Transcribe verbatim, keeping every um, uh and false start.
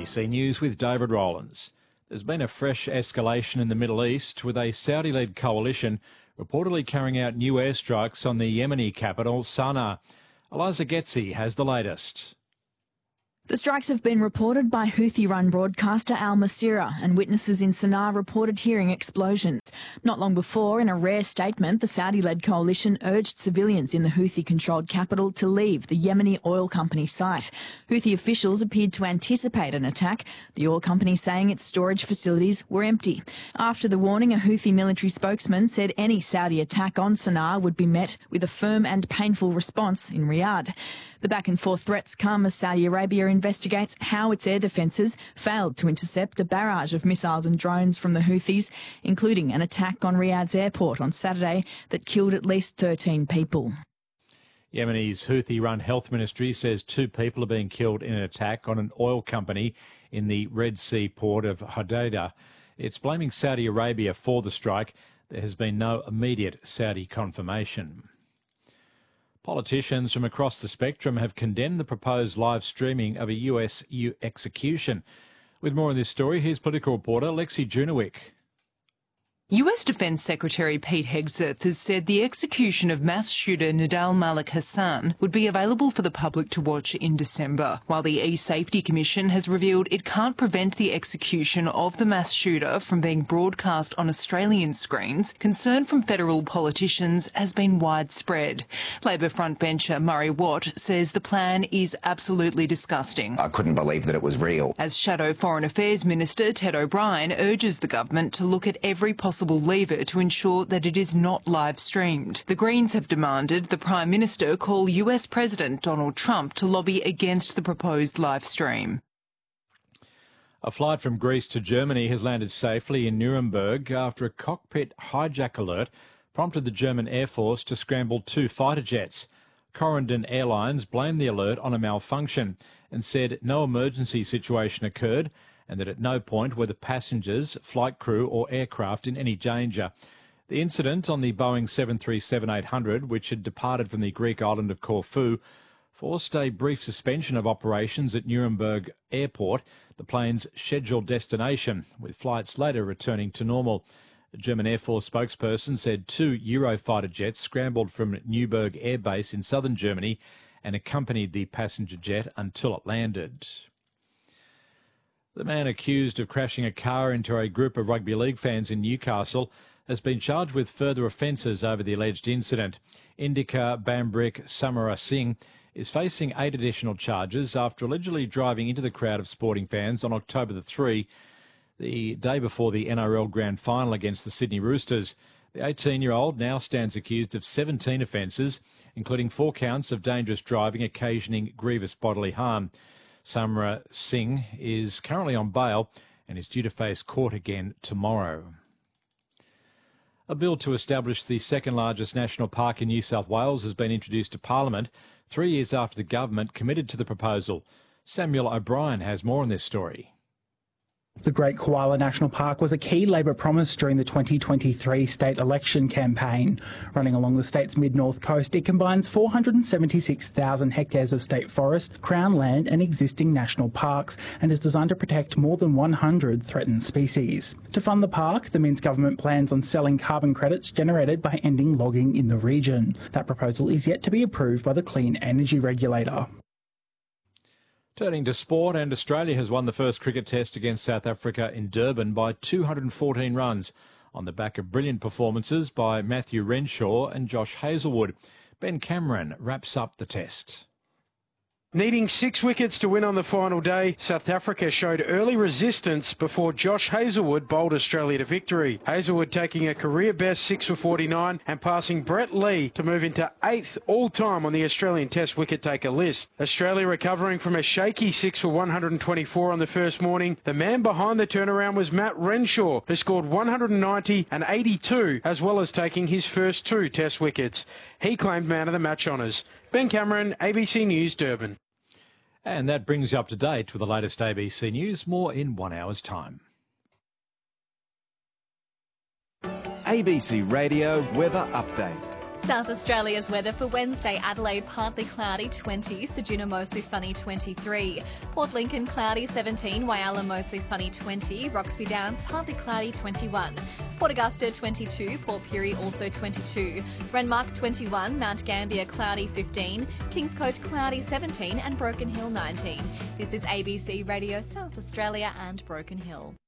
C News with David Rowlands. There's been a fresh escalation in the Middle East, with a Saudi-led coalition reportedly carrying out new airstrikes on the Yemeni capital, Sana'a. Eliza Getzi has the latest. The strikes have been reported by Houthi-run broadcaster Al Masirah, and witnesses in Sana'a reported hearing explosions. Not long before, in a rare statement, the Saudi-led coalition urged civilians in the Houthi-controlled capital to leave the Yemeni oil company site. Houthi officials appeared to anticipate an attack, the oil company saying its storage facilities were empty. After the warning, a Houthi military spokesman said any Saudi attack on Sana'a would be met with a firm and painful response in Riyadh. The back-and-forth threats come as Saudi Arabia investigates how its air defences failed to intercept a barrage of missiles and drones from the Houthis, including an attack on Riyadh's airport on Saturday that killed at least thirteen people. Yemeni's Houthi-run health ministry says two people are being killed in an attack on an oil company in the Red Sea port of Hodeidah. It's blaming Saudi Arabia for the strike. There has been no immediate Saudi confirmation. Politicians from across the spectrum have condemned the proposed live streaming of a U S execution. With more on this story, here's political reporter Lexi Junowick. U S Defence Secretary Pete Hegseth has said the execution of mass shooter Nidal Malik Hassan would be available for the public to watch in December, while the E-Safety Commission has revealed it can't prevent the execution of the mass shooter from being broadcast on Australian screens. Concern from federal politicians has been widespread. Labor frontbencher Murray Watt says the plan is absolutely disgusting. I couldn't believe that it was real. As Shadow Foreign Affairs Minister Ted O'Brien urges the government to look at every possible lever to ensure that it is not live streamed. The Greens have demanded the Prime Minister call U S President Donald Trump to lobby against the proposed live stream. A flight from Greece to Germany has landed safely in Nuremberg after a cockpit hijack alert prompted the German Air Force to scramble two fighter jets. Corendon Airlines blamed the alert on a malfunction and said no emergency situation occurred, and that at no point were the passengers, flight crew or aircraft in any danger. The incident on the Boeing seven thirty-seven eight hundred, which had departed from the Greek island of Corfu, forced a brief suspension of operations at Nuremberg Airport, the plane's scheduled destination, with flights later returning to normal. The German Air Force spokesperson said two Eurofighter jets scrambled from Neuburg Air Base in southern Germany and accompanied the passenger jet until it landed. The man accused of crashing a car into a group of rugby league fans in Newcastle has been charged with further offences over the alleged incident. Indika Bambrik Samara Singh is facing eight additional charges after allegedly driving into the crowd of sporting fans on October the third, the day before the N R L Grand Final against the Sydney Roosters. The eighteen-year-old now stands accused of seventeen offences, including four counts of dangerous driving occasioning grievous bodily harm. Samara Singh is currently on bail and is due to face court again tomorrow. A bill to establish the second largest national park in New South Wales has been introduced to Parliament three years after the government committed to the proposal. Samuel O'Brien has more on this story. The Great Koala National Park was a key Labor promise during the twenty twenty-three state election campaign. Running along the state's mid-north coast, it combines four hundred seventy-six thousand hectares of state forest, crown land and existing national parks, and is designed to protect more than one hundred threatened species. To fund the park, the Minns government plans on selling carbon credits generated by ending logging in the region. That proposal is yet to be approved by the Clean Energy Regulator. Turning to sport, and Australia has won the first cricket test against South Africa in Durban by two hundred fourteen runs on the back of brilliant performances by Matthew Renshaw and Josh Hazlewood. Ben Cameron wraps up the test. Needing six wickets to win on the final day, South Africa showed early resistance before Josh Hazlewood bowled Australia to victory. Hazlewood taking a career-best six for forty-nine and passing Brett Lee to move into eighth all-time on the Australian Test wicket-taker list. Australia recovering from a shaky six for one hundred twenty-four on the first morning. The man behind the turnaround was Matt Renshaw, who scored one hundred ninety and eighty-two, as well as taking his first two Test wickets. He claimed man of the match honours. Ben Cameron, A B C News, Durban. And that brings you up to date with the latest A B C News. More in one hour's time. A B C Radio Weather Update. South Australia's weather for Wednesday: Adelaide partly cloudy twenty, Ceduna mostly sunny twenty-three, Port Lincoln cloudy seventeen, Whyalla mostly sunny twenty, Roxby Downs partly cloudy twenty-one, Port Augusta twenty-two, Port Pirie also twenty-two, Renmark twenty-one, Mount Gambier cloudy fifteen, Kingscote cloudy seventeen and Broken Hill nineteen. This is A B C Radio South Australia and Broken Hill.